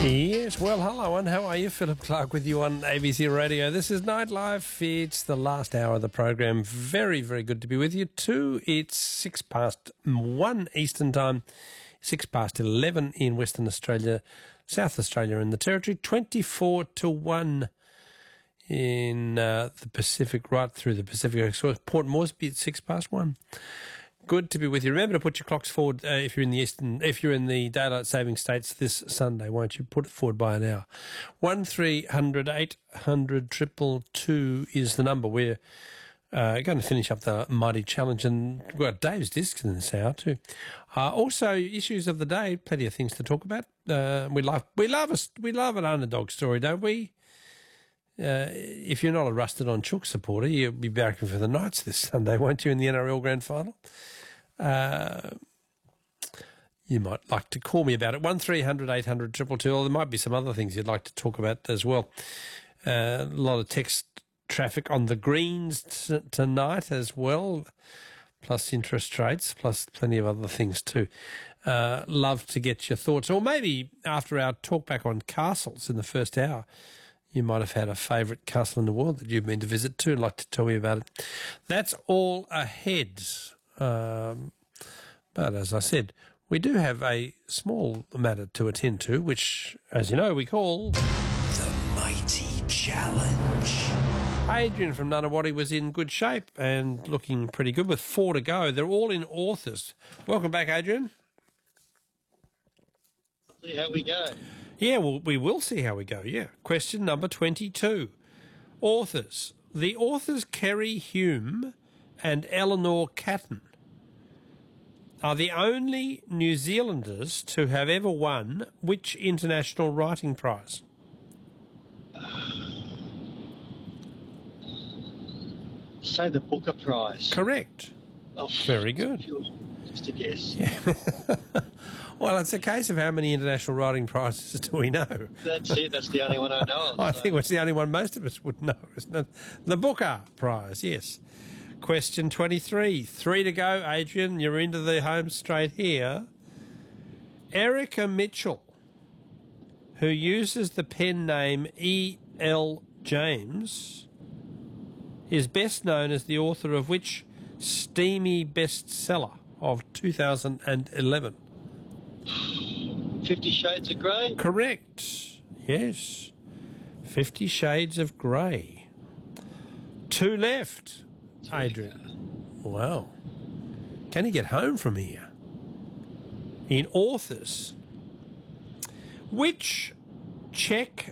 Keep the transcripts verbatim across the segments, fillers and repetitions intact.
Yes, well, hello, and how are you? Philip Clark with you on A B C Radio. This is Nightlife. It's the last hour of the program. Very, very good to be with you. Two, it's six past one Eastern Time, six past eleven in Western Australia, South Australia and the Territory, twenty-four to one in uh, the Pacific, right through the Pacific. So Port Moresby at six past one. Good to be with you. Remember to put your clocks forward uh, if you're in the eastern, if you're in the daylight saving states this Sunday, won't you? Put it forward by an hour. One three hundred eight hundred triple two is the number. We're uh, going to finish up the mighty challenge, and we've got Dave's discs in this hour too. Uh, also, issues of the day. Plenty of things to talk about. Uh, we love we love a we love an underdog story, don't we? Uh, if you're not a rusted on Chook supporter, you'll be barracking for the Knights this Sunday, won't you, in the N R L Grand Final? Uh, you might like to call me about it. One three hundred eight hundred triple two. Or there might be some other things you'd like to talk about as well. Uh, a lot of text traffic on the greens t- tonight as well, plus interest rates, plus plenty of other things too. Uh, love to get your thoughts. Or maybe after our talk back on castles in the first hour, you might have had a favourite castle in the world that you've been to visit too and like to tell me about it. That's all ahead. Um, but as I said, we do have a small matter to attend to, which, as you know, we call The Mighty Challenge. Adrian from Nunawading was in good shape and looking pretty good with four to go. They're all in authors. Welcome back, Adrian. See how we go. Yeah, well, we will see how we go, yeah. Question number twenty-two. Authors. The authors Kerry Hume and Eleanor Catton are the only New Zealanders to have ever won which international writing prize? Say the Booker Prize. Correct. Oh, Very good. Just a guess. Yeah. Well, it's a case of how many international writing prizes do we know? That's it. That's the only one I know of. I so. think it's the only one most of us would know, isn't it? The Booker Prize, yes. Question twenty-three. Three to go, Adrian. You're into the home straight here. Erica Mitchell, who uses the pen name E L James, is best known as the author of which steamy bestseller of two thousand eleven? Fifty Shades of Grey? Correct. Yes. Fifty Shades of Grey. Two left, Adrian. Wow. Can he get home from here? In authors, which Czech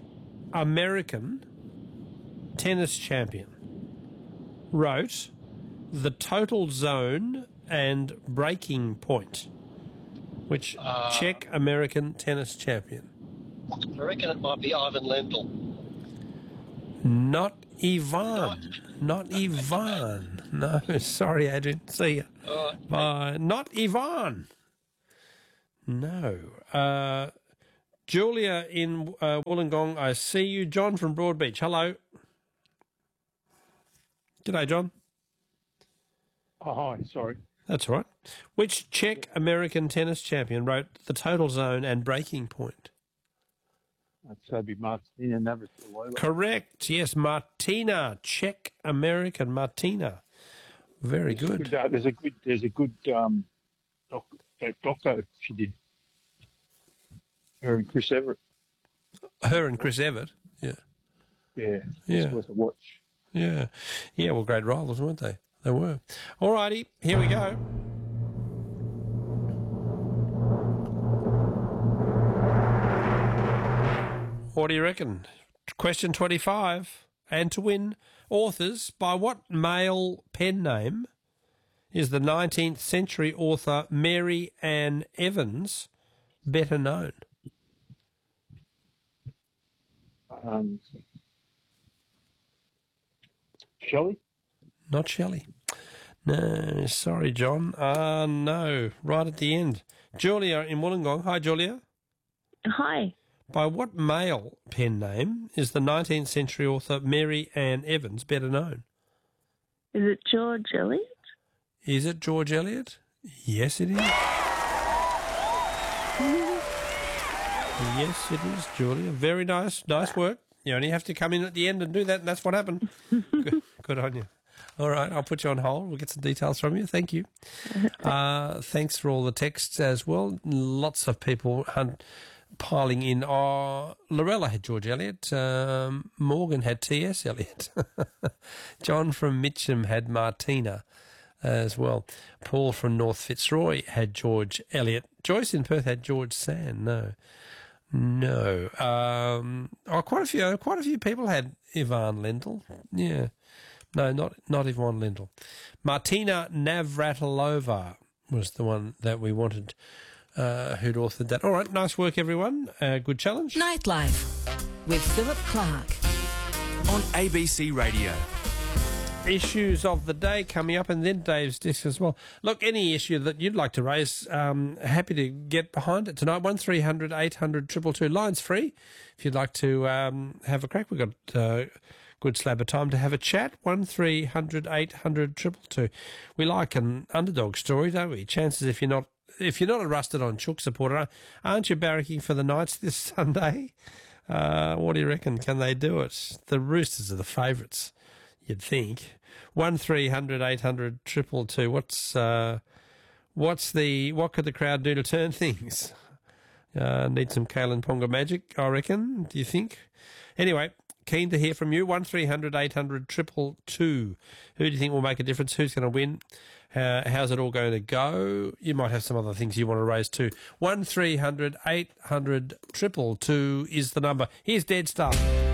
American tennis champion wrote The Total Zone and Breaking Point? Which Uh, Czech American tennis champion? I reckon it might be Ivan Lendl. Not Ivan. Not Ivan. No, sorry, Adrian. See ya. All right. Bye. Not Ivan. No. Uh, Julia in uh, Wollongong, I see you. John from Broadbeach. Hello. G'day, John. Oh, hi, sorry. That's all right. Which Czech American tennis champion wrote The Total Zone and Breaking Point? That's that'd be Martina Navratilova. Correct. Yes, Martina. Czech American Martina. Very good. Good, uh, there's a good, there's a good um, doc, uh, doco she did. Her and Chris Everett. Her and Chris Everett. Yeah. Yeah, Yeah. it's worth a watch. Yeah. Yeah, well, great rivals, weren't they? They were. All righty, here we go. What do you reckon? Question twenty-five. And to win, authors, by what male pen name is the nineteenth century author Mary Ann Evans better known? Um, Shelley? Not Shelley. No, sorry, John. Uh, no, right at the end. Julia in Wollongong. Hi, Julia. Hi. By what male pen name is the nineteenth century author Mary Ann Evans better known? Is it George Eliot? Is it George Eliot? Yes, it is. Yes, it is, Julia. Very nice. Nice work. You only have to come in at the end and do that, and that's what happened. good, good on you. All right, I'll put you on hold. We'll get some details from you. Thank you. Uh, thanks for all the texts as well. Lots of people hun- piling in. Oh, Lorella had George Eliot. Um, Morgan had T S Eliot. John from Mitcham had Martina as well. Paul from North Fitzroy had George Eliot. Joyce in Perth had George Sand. No. No. Um, oh, quite a few. Quite a few people had Ivan Lendl. Yeah. No, not not Yvonne Lendl. Martina Navratilova was the one that we wanted, uh, who'd authored that. All right, nice work, everyone. Uh, good challenge. Nightlife with Philip Clark On A B C Radio. Issues of the day coming up, and then Dave's disc as well. Look, any issue that you'd like to raise, um, happy to get behind it tonight. One three hundred eight hundred two two two. Line's free if you'd like to um, have a crack. We've got uh, good slab of time to have a chat. One three hundred eight hundred two two two. We like an underdog story, don't we? Chances if you're not if you're not a rusted on Chook supporter, aren't you barracking for the Knights this Sunday? Uh, what do you reckon? Can they do it? The Roosters are the favourites, you'd think. One three hundred eight hundred two two two. What's uh, what's the what could the crowd do to turn things? Uh, need some Kalen Ponga magic, I reckon. Do you think? Anyway, keen to hear from you. One three hundred eight hundred two two two. Who do you think will make a difference? Who's going to win? Uh, how's it all going to go? You might have some other things you want to raise too. One three hundred eight hundred two two two is the number. Here's Dead Stuff.